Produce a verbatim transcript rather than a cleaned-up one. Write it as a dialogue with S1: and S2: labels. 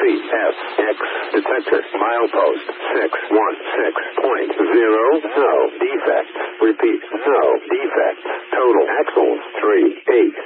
S1: three S X detector milepost six one six point zero. No defects. Repeat, no defects. Total axles three eight